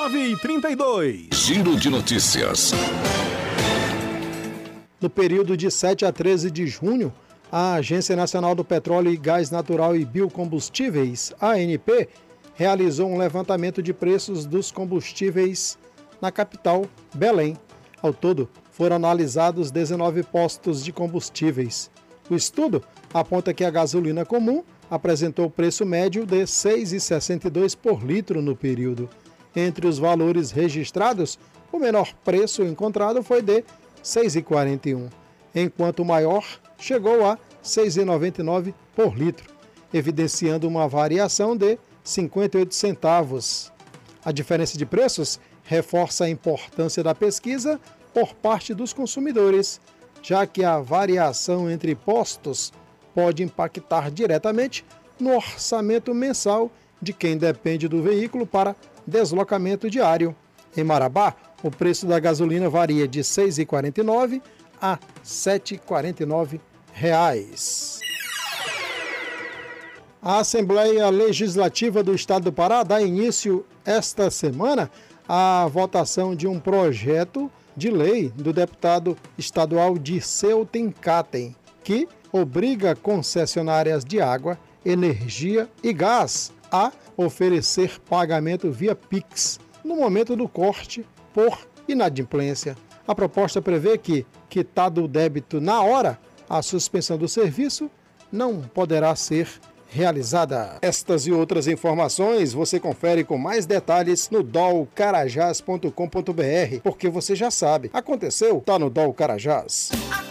9h32. Giro de notícias. No período de 7 a 13 de junho, a Agência Nacional do Petróleo e Gás Natural e Biocombustíveis, ANP, realizou um levantamento de preços dos combustíveis na capital, Belém. Ao todo, foram analisados 19 postos de combustíveis. O estudo aponta que a gasolina comum apresentou preço médio de R$ 6,62 por litro no período. Entre os valores registrados, o menor preço encontrado foi de R$ 6,41, enquanto o maior chegou a R$ 6,99 por litro, evidenciando uma variação de 58 centavos. A diferença de preços reforça a importância da pesquisa por parte dos consumidores, já que a variação entre postos pode impactar diretamente no orçamento mensal de quem depende do veículo para deslocamento diário. Em Marabá, o preço da gasolina varia de R$ 6,49 a R$ 7,49. A Assembleia Legislativa do Estado do Pará dá início esta semana à votação de um projeto de lei do deputado estadual Dirceu Tenkaten, que obriga concessionárias de água, energia e gás a oferecer pagamento via Pix no momento do corte por inadimplência. A proposta prevê que, quitado o débito na hora, a suspensão do serviço não poderá ser realizada. Estas e outras informações você confere com mais detalhes no dolcarajás.com.br, porque você já sabe, aconteceu, tá no Dol Carajás.